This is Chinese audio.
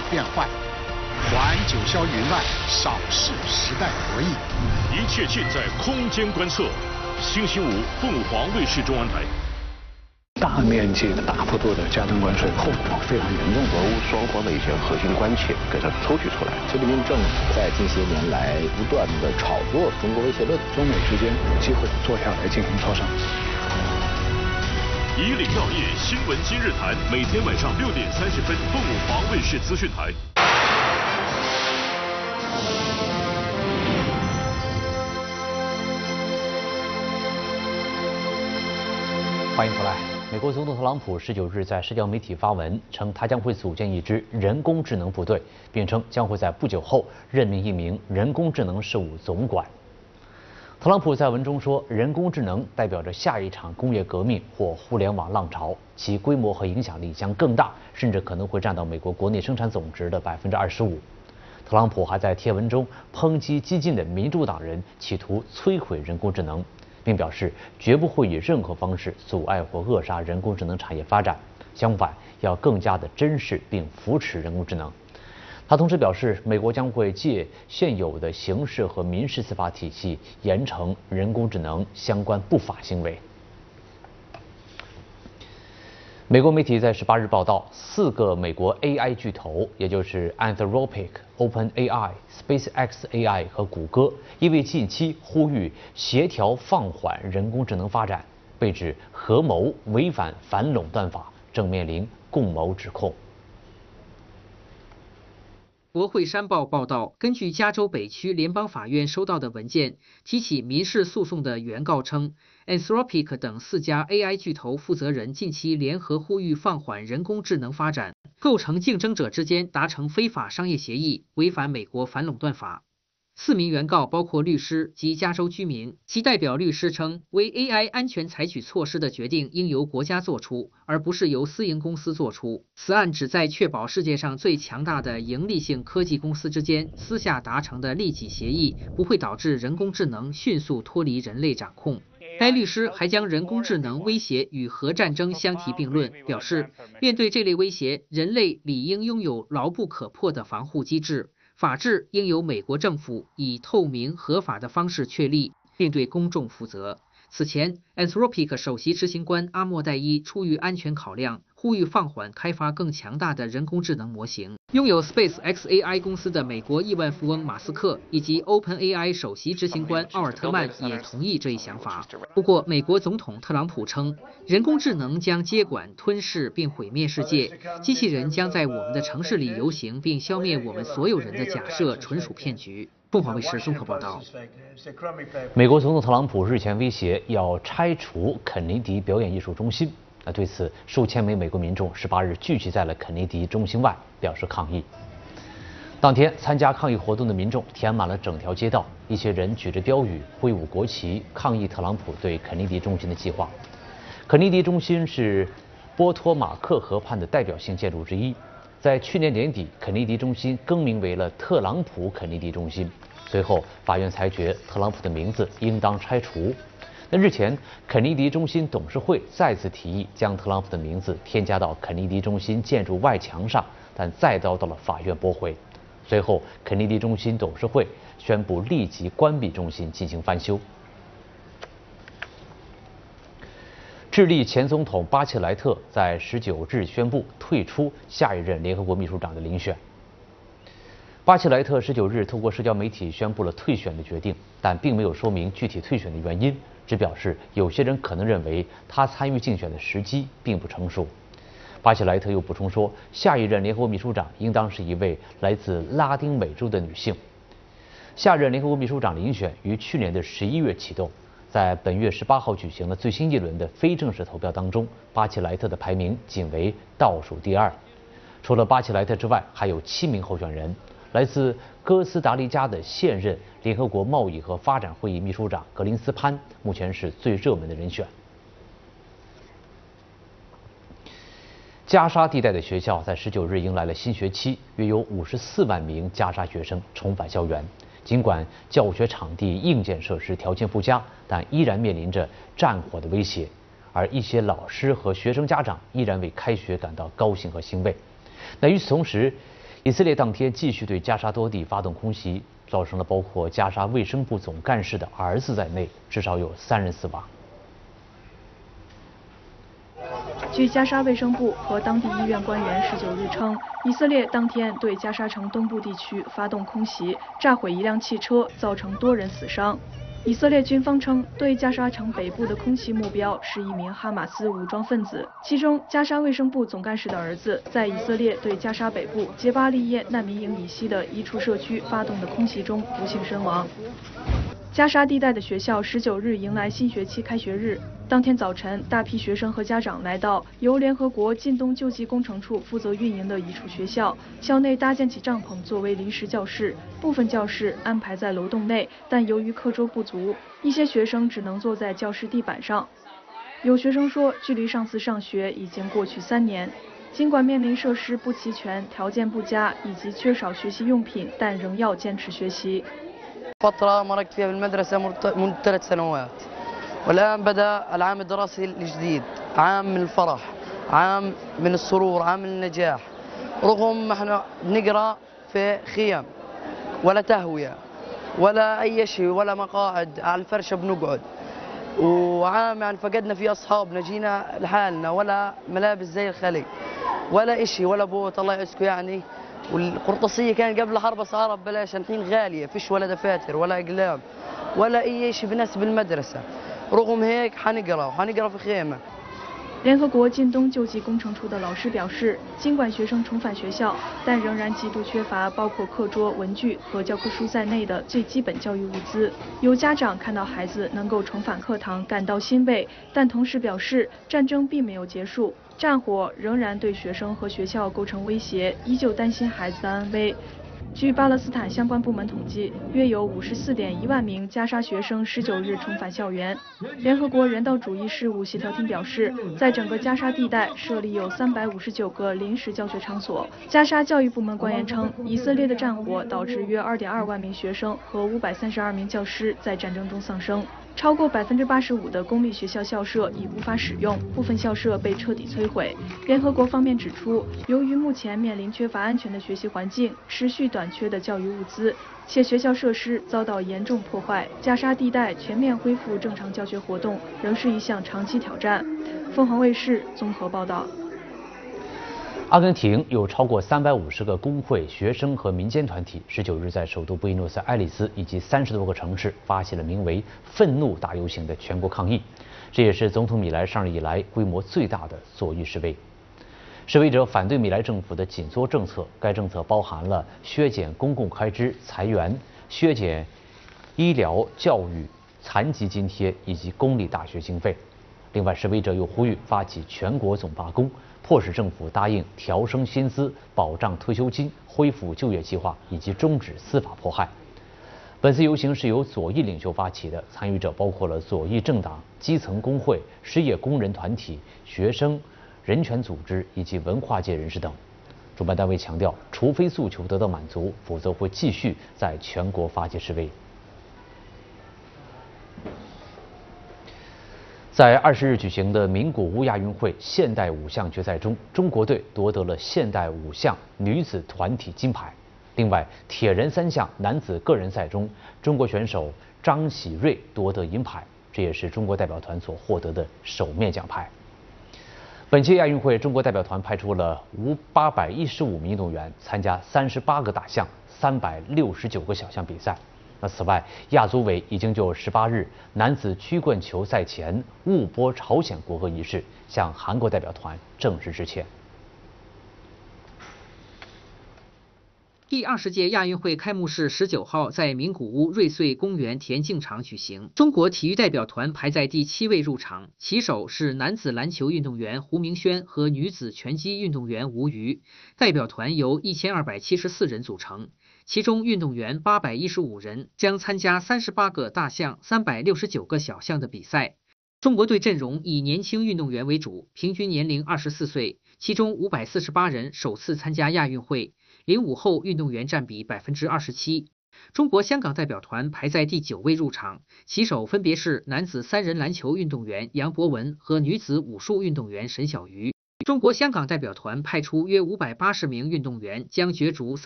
变坏。还九霄云外，少视时代博弈。 一切尽在空间观测。星期五，凤凰卫视中文台。 大面积的、大幅度的加征关税，后果非常严重。 俄乌双方的一些核心关切给它抽取出来。 习近平政府在近些年来不断的炒作中国威胁论， 中美之间有机会坐下来进行磋商。 以领要业，新闻今日谈，每天晚上6点30分，凤凰卫视资讯台。 欢迎回来。美国总统特朗普19日在社交媒体发文，称他将会组建一支人工智能部队，并称将会在不久后任命一名人工智能事务总管。特朗普在文中说，人工智能代表着下一场工业革命或互联网浪潮，其规模和影响力将更大，甚至可能会占到美国国内生产总值的25%。特朗普还在贴文中抨击激进的民主党人企图摧毁人工智能，并表示绝不会以任何方式阻碍或扼杀人工智能产业发展，相反，要更加的珍视并扶持人工智能。他同时表示，美国将会借现有的刑事和民事司法体系严惩人工智能相关不法行为。美国媒体在18日报道，4个美国 AI 巨头，也就是 Anthropic、OpenAI、SpaceX AI 和谷歌，因为近期呼吁协调放缓人工智能发展，被指合谋违反反垄断法，正面临共谋指控。 国会山报报道，根据加州北区联邦法院收到的文件，提起民事诉讼的原告称 ，Anthropic 等4家 AI 巨头负责人近期联合呼吁放缓人工智能发展，构成竞争者之间达成非法商业协议，违反美国反垄断法。4名原告包括律师及加州居民，其代表律师称，为 AI 安全采取措施的决定应由国家做出，而不是由私营公司做出。此案旨在确保世界上最强大的盈利性科技公司之间私下达成的利己协议不会导致人工智能迅速脱离人类掌控。该律师还将人工智能威胁与核战争相提并论，表示，面对这类威胁，人类理应拥有牢不可破的防护机制。法治应由美国政府以透明合法的方式确立，并对公众负责。此前 ，Anthropic 首席执行官阿莫戴伊出于安全考量，呼吁放缓开发更强大的人工智能模型。拥有 SpaceX AI 公司的美国亿万富翁马斯克以及 OpenAI 首席执行官奥尔特曼也同意这一想法。不过，美国总统特朗普称，人工智能将接管、吞噬并毁灭世界，机器人将在我们的城市里游行并消灭我们所有人的假设纯属骗局。凤凰卫视综合报道。 美国总统特朗普日前威胁要拆除肯尼迪表演艺术中心。对此，数千名美国民众18日聚集在了肯尼迪中心外，表示抗议。当天，参加抗议活动的民众填满了整条街道，一些人举着标语、挥舞国旗，抗议特朗普对肯尼迪中心的计划。肯尼迪中心是波托马克河畔的代表性建筑之一。在去年年底，肯尼迪中心更名为了特朗普肯尼迪中心。随后，法院裁决特朗普的名字应当拆除。日前，肯尼迪中心董事会再次提议将特朗普的名字添加到肯尼迪中心建筑外墙上，但再遭到了法院驳回。随后，肯尼迪中心董事会宣布立即关闭中心进行翻修。智利前总统巴切莱特在19日宣布退出下一任联合国秘书长的遴选。巴切莱特19日透过社交媒体宣布了退选的决定，但并没有说明具体退选的原因，只表示有些人可能认为他参与竞选的时机并不成熟。巴切莱特又补充说，下一任联合国秘书长应当是一位来自拉丁美洲的女性。下任联合国秘书长遴选于去年的11月启动，在本月18号举行了最新一轮的非正式投票当中，巴切莱特的排名仅为倒数第2。除了巴切莱特之外，还有7名候选人。来自哥斯达黎加的现任联合国贸易和发展会议秘书长格林斯潘目前是最热门的人选。加沙地带的学校在19日迎来了新学期，约有54万名加沙学生重返校园。尽管教学场地、硬件设施条件不佳，但依然面临着战火的威胁。而一些老师和学生家长依然为开学感到高兴和欣慰。与此同时， 以色列当天继续对加沙多地发动空袭，造成了包括加沙卫生部总干事的儿子在内，至少有3人死亡。 据加沙卫生部和当地医院官员19日称，以色列当天对加沙城东部地区发动空袭，炸毁一辆汽车，造成多人死伤。以色列军方称，对加沙城北部的空袭目标是一名哈马斯武装分子，其中加沙卫生部总干事的儿子在以色列对加沙北部杰巴利耶难民营以西的一处社区发动的空袭中不幸身亡。加沙地带的学校19日迎来新学期开学日。当天早晨，大批学生和家长来到由联合国近东救济工程处负责运营的一处学校，校内搭建起帐篷作为临时教室，部分教室安排在楼栋内，但由于课桌不足，一些学生只能坐在教室地板上。有学生说，距离上次上学已经过去3年，尽管面临设施不齐全、条件不佳以及缺少学习用品，但仍要坚持学习。 فترة مرقت فيها بالمدرسة منذ 3 سنوات والآن بدأ العام الدراسي الجديد، عام من الفرح، عام من السرور، عام من النجاح، رغم احنا بنقرأ في خيم ولا تهوية ولا أي شيء ولا مقاعد على الفرشة بنقعد، وعام يعني فقدنا فيه أصحابنا، جينا لحالنا ولا ملابس زي الخلق ولا إشي ولا بوت الله يعزكم يعني. والقرطاسية كان قبل حرب أسعارها ببلاش، الحين غالية، فيش ولا دفاتر ولا أقلام ولا أي شيء بناسب المدرسة. رغم هيك حنقرأ في خيمة。 联合国近东救济工程处的老师表示，尽管学生重返学校，但仍然极度缺乏包括课桌、文具和教科书在内的最基本教育物资。有家长看到孩子能够重返课堂感到欣慰，但同时表示，战争并没有结束，战火仍然对学生和学校构成威胁，依旧担心孩子的安危。据巴勒斯坦相关部门统计，约有54.1万名加沙学生19日重返校园。联合国人道主义事务协调厅表示，在整个加沙地带设立有359个临时教学场所。加沙教育部门官员称，以色列的战火导致约2.2万名学生和532名教师在战争中丧生。超过85%的公立学校校舍已无法使用，部分校舍被彻底摧毁。联合国方面指出，由于目前面临缺乏安全的学习环境、持续短缺的教育物资，且学校设施遭到严重破坏，加沙地带全面恢复正常教学活动仍是一项长期挑战。凤凰卫视综合报道。 阿根廷有超过350个工会、学生和民间团体19日在首都布宜诺斯艾利斯以及30多个城市发起了名为“愤怒大游行”的全国抗议，这也是总统米莱上任以来规模最大的左翼示威。示威者反对米莱政府的紧缩政策，该政策包含了削减公共开支、裁员、削减医疗、教育、残疾津贴以及公立大学经费。另外，示威者又呼吁发起全国总罢工，迫使政府答应调升薪资、保障退休金、恢复就业计划以及终止司法迫害。本次游行是由左翼领袖发起的，参与者包括了左翼政党、基层工会、失业工人团体、学生、人权组织以及文化界人士等。主办单位强调，除非诉求得到满足，否则会继续在全国发起示威。在20日举行的名古屋亚运会现代五项决赛中，中国队夺得了现代五项女子团体金牌。另外，铁人3项男子个人赛中，中国选手张喜睿夺得银牌，这也是中国代表团所获得的首面奖牌。本届亚运会，中国代表团派出了815名运动员参加38个大项、369个小项比赛。此外，亚组委已经就18日男子曲棍球赛前误播朝鲜国歌仪式，向韩国代表团正式致歉。 第20届亚运会开幕式19号在名古屋瑞穗公园田径场举行。中国体育代表团排在第7位入场，旗手是男子篮球运动员胡明轩和女子拳击运动员吴瑜。代表团由1274人组成，其中运动员815人将参加38个大项、369个小项的比赛。中国队阵容以年轻运动员为主，平均年龄24岁，其中548人首次参加亚运会。05后运动员占比27%。中国香港代表团排在第9位入场，旗手分别是男子3人篮球运动员杨博文和女子武术运动员沈小瑜。 中国香港代表团派出约580名运动员，将角逐